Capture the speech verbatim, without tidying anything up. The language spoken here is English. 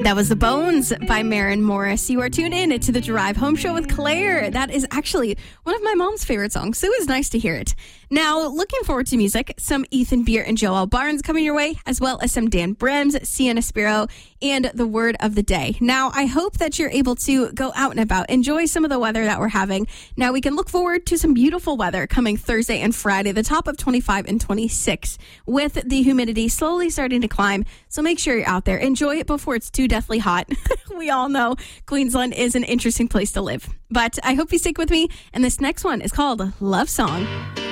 That was The Bones by Maren Morris. You are tuned in to the Drive Home Show with Claire. That is actually one of my mom's favorite songs, so it was nice to hear it. Now, looking forward to music, some Ethan Beer and Joel Barnes coming your way, as well as some Dan Brems, Sienna Spiro, and the word of the day. Now, I hope that you're able to go out and about, enjoy some of the weather that we're having. Now, we can look forward to some beautiful weather coming Thursday and Friday, the top of twenty-five and twenty-six, with the humidity slowly starting to climb. So make sure you're out there. Enjoy it before it's too deathly hot. We all know Queensland is an interesting place to live. But I hope you stick with me. And this next one is called Love Song.